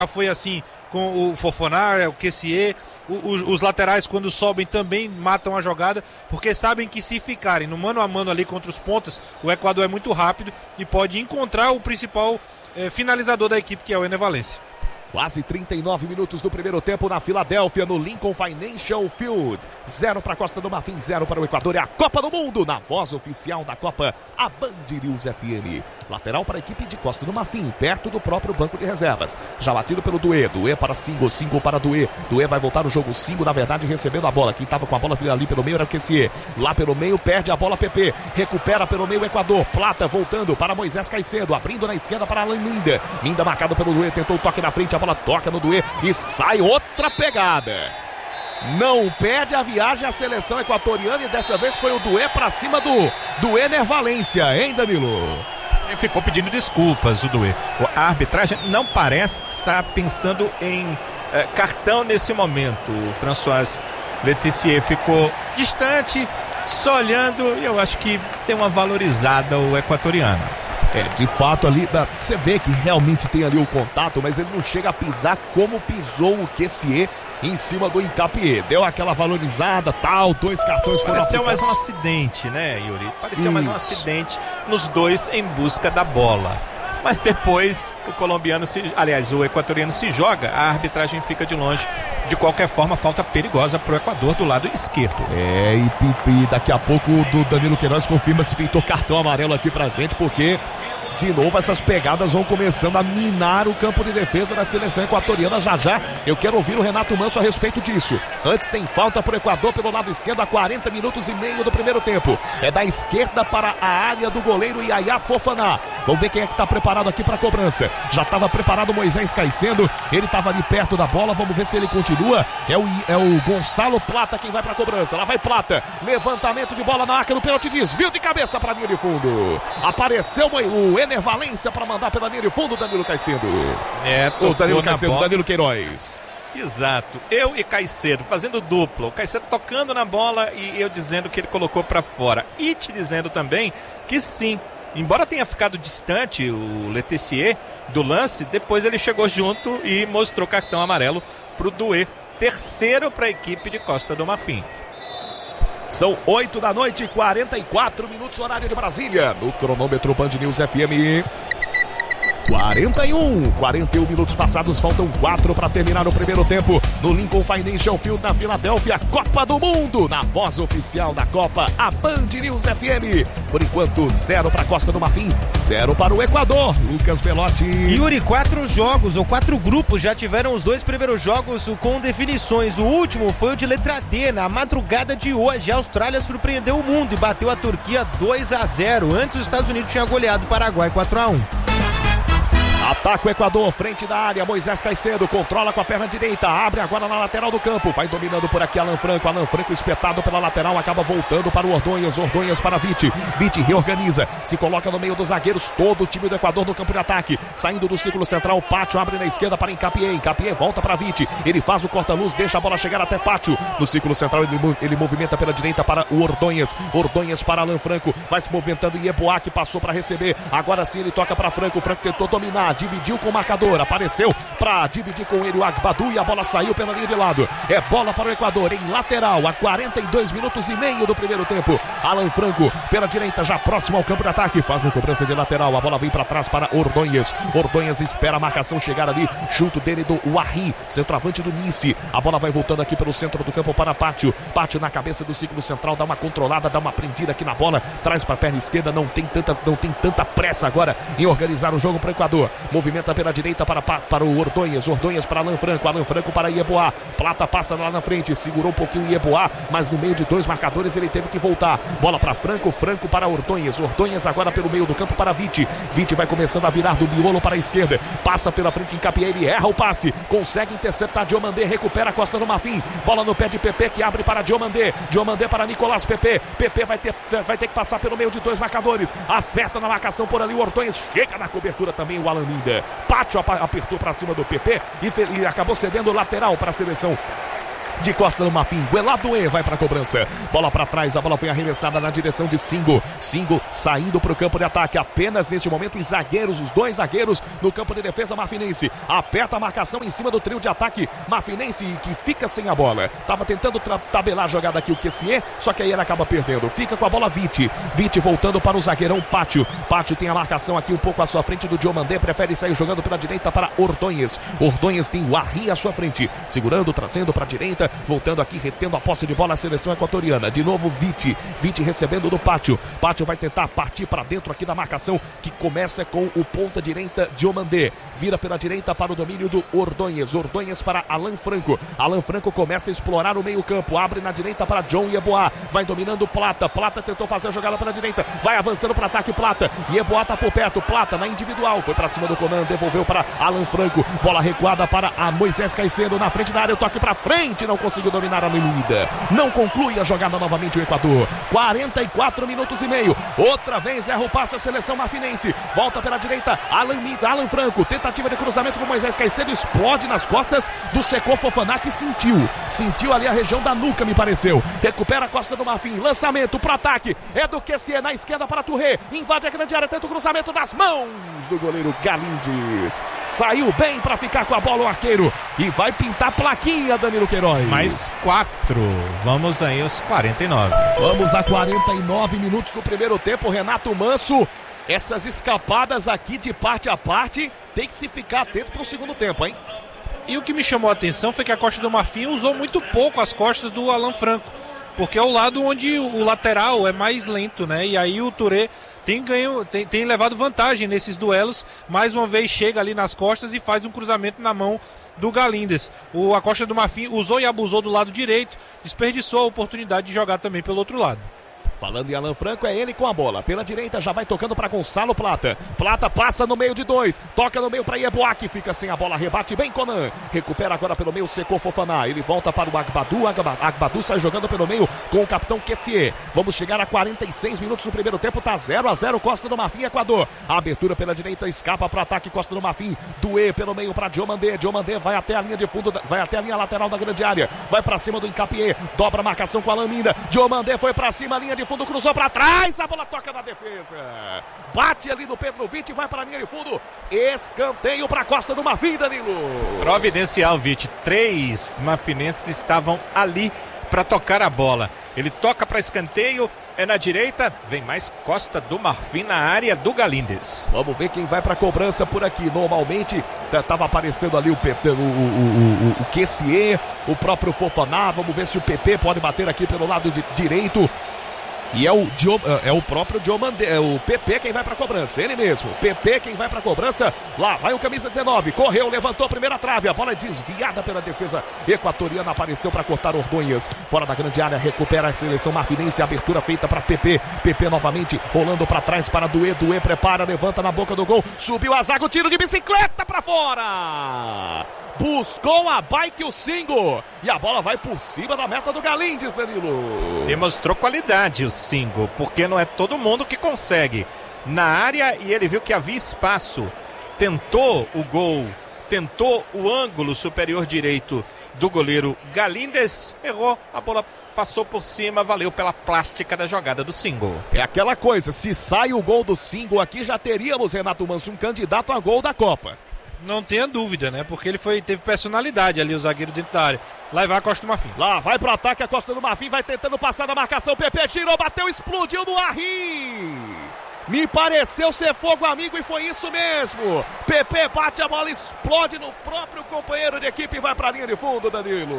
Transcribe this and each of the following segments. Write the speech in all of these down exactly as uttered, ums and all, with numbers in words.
Foi assim com o Fofana, o Kessié, os, os laterais quando sobem também matam a jogada, porque sabem que se ficarem no mano a mano ali contra os pontas, o Equador é muito rápido e pode encontrar o principal eh, finalizador da equipe, que é o Ener Valencia. Quase trinta e nove minutos do primeiro tempo na Filadélfia, no Lincoln Financial Field. Zero para a Costa do Marfim, zero para o Equador. É a Copa do Mundo, na voz oficial da Copa, a Band News F M. Lateral para a equipe de Costa do Marfim, perto do próprio banco de reservas. Já batido pelo Doué, Doué para Singo, Singo para Doué. Doué vai voltar no jogo, Singo na verdade recebendo a bola. Quem estava com a bola ali pelo meio era o Kessié. Lá pelo meio perde a bola P P. Recupera pelo meio o Equador. Plata voltando para Moisés Caicedo, abrindo na esquerda para Alan Minda. Minda marcado pelo Doué, tentou o toque na frente, a bola toca no Doué e sai outra pegada. Não perde a viagem a seleção equatoriana e dessa vez foi o Doué para cima do, do Ener Valencia, hein, Danilo? Ele ficou pedindo desculpas, o Doué. A arbitragem não parece estar pensando em eh, cartão nesse momento. O François Letizia ficou distante, só olhando, e eu acho que tem uma valorizada o equatoriano. É, de fato ali, dá, você vê que realmente tem ali o contato, mas ele não chega a pisar como pisou o Kessié em cima do Hincapié. Deu aquela valorizada, tal, dois cartões foram Pareceu aplicados. mais um acidente, né, Yuri? Pareceu Isso. mais um acidente nos dois em busca da bola. Mas depois o colombiano, se, aliás, o equatoriano se joga, a arbitragem fica de longe. De qualquer forma, falta perigosa para o Equador do lado esquerdo. É, e, e daqui a pouco o Danilo Queiroz confirma se pintou cartão amarelo aqui pra gente, porque de novo essas pegadas vão começando a minar o campo de defesa da seleção equatoriana. Já já eu quero ouvir o Renato Manso a respeito disso. Antes tem falta para o Equador pelo lado esquerdo a quarenta minutos e meio do primeiro tempo. É da esquerda para a área do goleiro Yaya Fofana. Vamos ver quem é que está preparado aqui para a cobrança. Já estava preparado o Moisés Caicedo, ele estava ali perto da bola, vamos ver se ele continua. É o, é o Gonçalo Plata quem vai para a cobrança. Lá vai Plata, levantamento de bola na arca do pênalti, desvio de cabeça para a linha de fundo. Apareceu o Ener Valencia para mandar pela linha de fundo, Danilo Caicedo. É, o Danilo Caicedo, Danilo Queiroz. Exato, eu e Caicedo fazendo dupla, o Caicedo tocando na bola e eu dizendo que ele colocou para fora, e te dizendo também que sim, embora tenha ficado distante o Letizia do lance, depois ele chegou junto e mostrou cartão amarelo para o Doué, terceiro para a equipe de Costa do Marfim. São oito da noite, quarenta e quatro minutos, horário de Brasília, no cronômetro Band News F M. quarenta e um, quarenta e um minutos passados, faltam quatro para terminar o primeiro tempo no Lincoln Financial Field na Filadélfia, Copa do Mundo, na voz oficial da Copa, a Band News F M. Por enquanto, zero para a Costa do Marfim, zero para o Equador. Lucas Belotti. Yuri, quatro jogos ou quatro grupos já tiveram os dois primeiros jogos com definições. O último foi o de letra D. Na madrugada de hoje, a Austrália surpreendeu o mundo e bateu a Turquia dois a zero. Antes, os Estados Unidos tinham goleado o Paraguai quatro a um. Ataca o Equador, frente da área, Moisés Caicedo, controla com a perna direita, abre agora na lateral do campo, vai dominando por aqui Alan Franco, Alan Franco espetado pela lateral, acaba voltando para o Ordonhas, Ordonhas para Vite, Vite reorganiza, se coloca no meio dos zagueiros, todo o time do Equador no campo de ataque, saindo do círculo central, Pátio abre na esquerda para Hincapié, Hincapié volta para Vite, ele faz o corta-luz, deixa a bola chegar até Pátio, no círculo central ele, ele movimenta pela direita para o Ordonhas, Ordonhas para Alan Franco, vai se movimentando e Yeboah que passou para receber, agora sim ele toca para Franco, Franco tentou dominar, dividiu com o marcador, apareceu para dividir com ele o Agbadu e a bola saiu pela linha de lado. É bola para o Equador em lateral a quarenta e dois minutos e meio do primeiro tempo. Alan Franco pela direita, já próximo ao campo de ataque, faz a cobrança de lateral, a bola vem para trás para Ordonhas. Ordonhas espera a marcação chegar ali, chuto dele do Wahi, centroavante do Nice. A bola vai voltando aqui pelo centro do campo para Pátio. Pátio na cabeça do círculo central, dá uma controlada, dá uma prendida aqui na bola, traz para a perna esquerda, não tem tanta, não tem tanta pressa agora em organizar o jogo para o Equador. Movimenta pela direita para, para o Ordonhas, Ordonhas para Alan Franco, Alan Franco para Yeboah, Plata passa lá na frente, segurou um pouquinho o Yeboah, mas no meio de dois marcadores ele teve que voltar, bola para Franco, Franco para Ordonhas, Ordonhas agora pelo meio do campo para Vite, Vite vai começando a virar do miolo para a esquerda, passa pela frente em Hincapié, ele erra o passe, consegue interceptar Diomandé, recupera a Costa do Marfim, bola no pé de Pepe que abre para Diomandé, Diomandé para Nicolás Pepe, Pepe vai ter, vai ter que passar pelo meio de dois marcadores, aperta na marcação por ali o Ordonhas, chega na cobertura também o Alan Minda, Pátio apertou para cima do P P e, e acabou cedendo lateral para a seleção de Costa do Marfim. Gueladoe vai para a cobrança. Bola para trás, a bola foi arremessada na direção de Singo. Singo saindo para o campo de ataque. Apenas neste momento os zagueiros, os dois zagueiros no campo de defesa marfinense. Aperta a marcação em cima do trio de ataque marfinense que fica sem a bola. Tava tentando tabelar a jogada aqui o Kessié, só que aí ele acaba perdendo. Fica com a bola Vite. Vite voltando para o zagueirão Pátio. Pátio tem a marcação aqui um pouco à sua frente do Diomandé. Prefere sair jogando pela direita para Ordonhes. Ordonhes tem o Arri à sua frente. Segurando, trazendo para a direita. Voltando aqui, retendo a posse de bola a seleção equatoriana. De novo Vite. Vite recebendo do Pátio. Pátio vai tentar partir para dentro aqui da marcação que começa com o ponta direita Diomandé. Vira pela direita para o domínio do Ordonhes. Ordonhes para Alan Franco. Alan Franco começa a explorar o meio campo. Abre na direita para John Yeboah. Vai dominando Plata. Plata tentou fazer a jogada pela direita. Vai avançando para ataque Plata. Yeboah tá por perto. Plata na individual. Foi para cima do comando. Devolveu para Alan Franco. Bola recuada para a Moisés Caicedo na frente da área. O toque para frente. Não conseguiu dominar a Memida. Não conclui a jogada novamente o Equador. quarenta e quatro minutos e meio. Outra vez erra o passe a seleção marfinense. Volta pela direita. Alan, Alan Franco. Tentativa de cruzamento com Moisés Caicedo. Explode nas costas do Secô Fofaná, que sentiu. Sentiu ali a região da nuca, me pareceu. Recupera a Costa do Marfim. Lançamento para ataque. É do Kessié na esquerda para Touré. Invade a grande área. Tenta o cruzamento das mãos do goleiro Galindes. Saiu bem para ficar com a bola o arqueiro. E vai pintar plaquinha, Danilo Queiroz. Mais quatro. Vamos aí aos quarenta e nove. Vamos a quarenta e nove minutos do primeiro tempo. Renato Manso. Essas escapadas aqui de parte a parte tem que se ficar atento para o segundo tempo, hein? E o que me chamou a atenção foi que a Costa do Marfim usou muito pouco as costas do Alan Franco, porque é o lado onde o lateral é mais lento, né? E aí o Touré tem, ganho, tem, tem levado vantagem nesses duelos. Mais uma vez chega ali nas costas e faz um cruzamento na mão do Galindes. O, a Costa do Marfim usou e abusou do lado direito, desperdiçou a oportunidade de jogar também pelo outro lado. Falando em Alan Franco, é ele com a bola. Pela direita já vai tocando para Gonçalo Plata. Plata passa no meio de dois. Toca no meio para Yeboah, que fica sem a bola. Rebate bem Conan. Recupera agora pelo meio Secô Fofaná. Ele volta para o Agbadu. Agbadu sai jogando pelo meio com o capitão Kessié. Vamos chegar a quarenta e seis minutos do primeiro tempo. Tá zero a zero Costa do Marfim, Equador. A abertura pela direita escapa para o ataque Costa do Marfim. Duê pelo meio para Diomandé. Diomandé vai até a linha de fundo, vai até a linha lateral da grande área. Vai para cima do Incapié. Dobra a marcação com a Laminda. Diomandé foi para cima, a linha de fundo, cruzou para trás, a bola toca na defesa. Bate ali no Pedro Vite, vai para a linha de fundo. Escanteio para a Costa do Marfim, Danilo. Providencial, Vite. Três marfinenses estavam ali para tocar a bola. Ele toca para escanteio, é na direita, vem mais Costa do Marfim na área do Galindes. Vamos ver quem vai para a cobrança por aqui. Normalmente estava aparecendo ali o, P P, o, o, o, o Kessié, o próprio Fofaná. Vamos ver se o P P pode bater aqui pelo lado de direito. E é o, Dio, é o próprio Diomandé, é o P P quem vai para a cobrança, ele mesmo. P P quem vai para a cobrança. Lá vai o camisa dezenove, correu, levantou a primeira trave. A bola é desviada pela defesa equatoriana, apareceu para cortar Ordonhes. Fora da grande área, recupera a seleção marfinense. Abertura feita para P P. P P novamente, rolando para trás para Duê. Duê prepara, levanta na boca do gol. Subiu a zaga, o tiro de bicicleta para fora. Buscou a bike o Singo. E a bola vai por cima da meta do Galindes, Danilo. Demonstrou qualidade o Singo, porque não é todo mundo que consegue. Na área, e ele viu que havia espaço. Tentou o gol, tentou o ângulo superior direito do goleiro Galindes. Errou, a bola passou por cima, valeu pela plástica da jogada do Singo. É aquela coisa, se sai o gol do Singo aqui, já teríamos, Renato Manso, um candidato a gol da Copa. Não tenha dúvida, né? Porque ele foi, teve personalidade ali, o zagueiro dentro da área. Lá vai a Costa do Marfim. Lá vai pro ataque a Costa do Marfim, vai tentando passar da marcação. P P girou, bateu, explodiu no Arri. Me pareceu ser fogo amigo e foi isso mesmo. P P bate a bola, explode no próprio companheiro de equipe e vai pra linha de fundo, Danilo.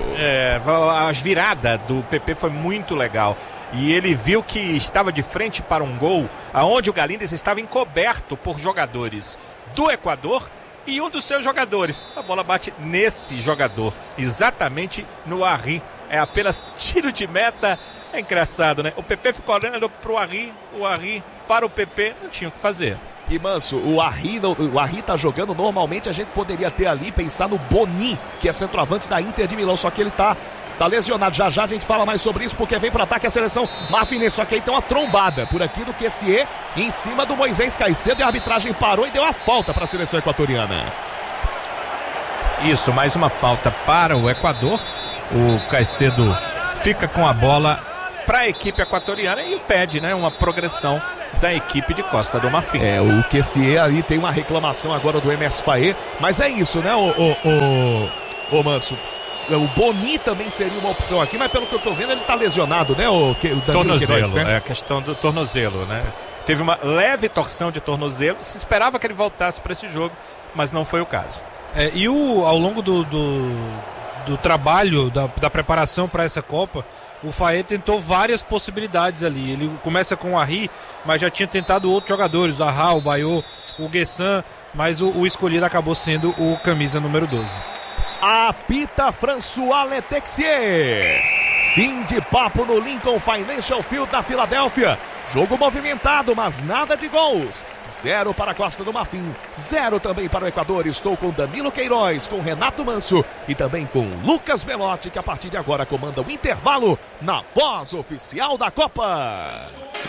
É, a virada do P P foi muito legal. E ele viu que estava de frente para um gol, aonde o Galindes estava encoberto por jogadores do Equador. E um dos seus jogadores, a bola bate nesse jogador, exatamente no Arri. É apenas tiro de meta. É engraçado, né? O P P ficou olhando pro Arri, o Arri para o P P, não tinha o que fazer. E Manso, o Arri, o Arri tá jogando normalmente, a gente poderia ter ali, pensar no Boni, que é centroavante da Inter de Milão, só que ele tá... Tá lesionado, já já a gente fala mais sobre isso, porque vem para ataque a seleção marfinense. Só que aí tem uma trombada por aqui do Kessié em cima do Moisés Caicedo, e a arbitragem parou e deu a falta para a seleção equatoriana. Isso, mais uma falta para o Equador. O Caicedo fica com a bola para a equipe equatoriana e pede, né, uma progressão da equipe de Costa do Marfim. É, o Q C E ali tem uma reclamação agora do M S Faé, mas é isso, né, o, o, o, o Manso? O Boni também seria uma opção aqui, mas pelo que eu tô vendo ele tá lesionado, né, o, o tornozelo, Queiroz, né? É a questão do tornozelo, né? Teve uma leve torção de tornozelo, se esperava que ele voltasse para esse jogo, mas não foi o caso. É, e o, ao longo do, do, do trabalho, da, da preparação para essa Copa, o Faé tentou várias possibilidades ali. Ele começa com o Arri, mas já tinha tentado outros jogadores, o Arra, o Baiô, o Guessan, mas o, o escolhido acabou sendo o camisa número doze. Apita François Letexier. Fim de papo no Lincoln Financial Field na Filadélfia. Jogo movimentado, mas nada de gols. Zero para a Costa do Marfim, zero também para o Equador. Estou com Danilo Queiroz, com Renato Manso e também com Lucas Belotti, que a partir de agora comanda o intervalo na voz oficial da Copa.